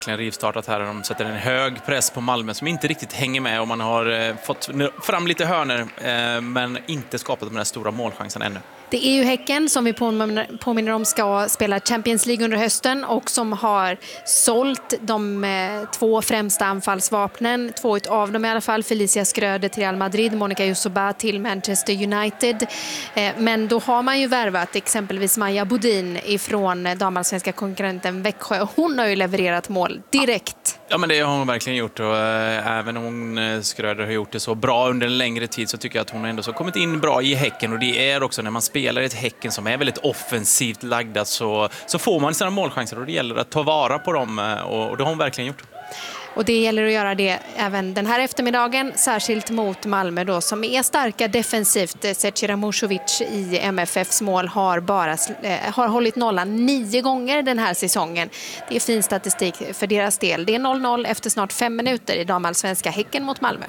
rivstartat här. De sätter en hög press på Malmö som inte riktigt hänger med, och man har fått fram lite hörnor men inte skapat de här stora målchansen ännu. Det är ju Häcken som vi påminner om ska spela Champions League under hösten och som har sålt de 2 främsta anfallsvapnen, 2 av dem i alla fall, Felicia Skröder till Real Madrid, Monica Yusoba till Manchester United. Men då har man ju värvat exempelvis Maja Bodin ifrån damallsvenska konkurrenten Växjö. Hon har ju levererat mål direkt. Ja, men det har hon verkligen gjort, och även om hon Skröder har gjort det så bra under en längre tid, så tycker jag att hon ändå så kommit in bra i Häcken. Och det är också när man spelar ett Häcken som är väldigt offensivt lagda, så får man sina målchanser, och det gäller att ta vara på dem, och det har hon verkligen gjort. Och det gäller att göra det även den här eftermiddagen, särskilt mot Malmö då, som är starka defensivt. Zecira Musovic i MFFs mål har hållit nollan 9 gånger den här säsongen. Det är fin statistik för deras del. Det är 0-0 efter snart 5 minuter i damallsvenska, Häcken mot Malmö.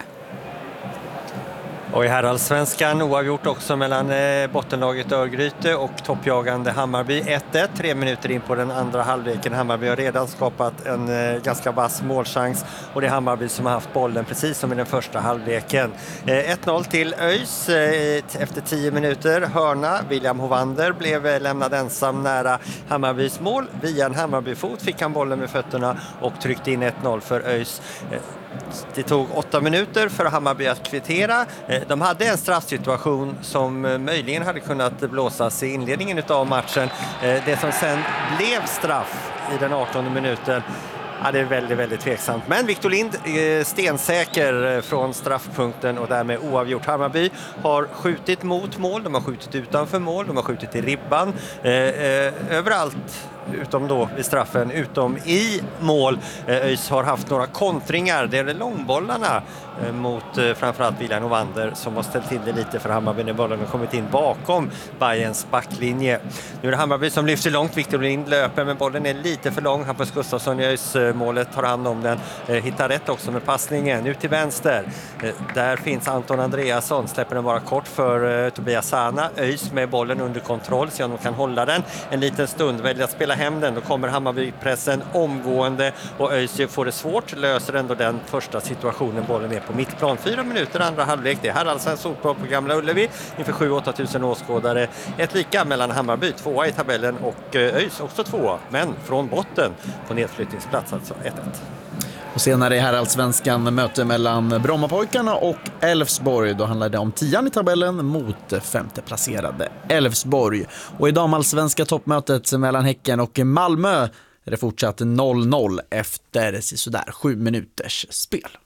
Och i herrallsvenskan oavgjort också mellan bottenlaget Örgryte och toppjagande Hammarby 1-1. 3 minuter in på den andra halvleken. Hammarby har redan skapat en ganska vass målchans, och det är Hammarby som har haft bollen precis som i den första halvleken. 1-0 till ÖIS efter 10 minuter. Hörna, William Hovander blev lämnad ensam nära Hammarbys mål. Via en Hammarbyfot fick han bollen med fötterna och tryckte in 1-0 för ÖIS. Det tog 8 minuter för Hammarby att kvittera. De hade en straffsituation som möjligen hade kunnat blåsas i inledningen av matchen. Det som sen blev straff i den 18:e minuten, ja, det är väldigt, väldigt tveksamt. Men Victor Lind är stensäker från straffpunkten och därmed oavgjort. Hammarby har skjutit mot mål, de har skjutit utanför mål, de har skjutit i ribban. Överallt utom då vid straffen, utom i mål. ÖIS har haft några kontringar. Det är långbollarna mot framförallt William Hovander som har ställt till det lite för Hammarby när bollen har kommit in bakom Bayerns backlinje. Nu är det Hammarby som lyfter långt. Victor Lind löper, men bollen är lite för lång. Hampus Gustafsson i ÖIS-målet tar hand om den. Hittar rätt också med passningen. Ut till vänster. Där finns Anton Andreasson. Släpper den bara kort för Tobias Sana. ÖIS med bollen under kontroll så att de kan hålla den en liten stund. Väljer att spela hem den. Då kommer Hammarby-pressen omgående och ÖIS får det svårt. Löser ändå den första situationen. Bollen är på mittplan. 4 minuter andra halvlek. Det är herrallsvenskt fotboll på Gamla Ullevi inför 7-8 tusen åskådare. Ett lika mellan Hammarby, 2 i tabellen, och ÖIS också 2, men från botten på nedflyttningsplats, alltså 1-1. Och senare i herrallsvenskan möte mellan Brommapojkarna och Elfsborg. Då handlar det om 10:an i tabellen mot 5:e placerade Elfsborg. Och i damallsvenska toppmötet mellan Häcken och Malmö är det fortsatt 0-0 efter sådär 7 minuters spel.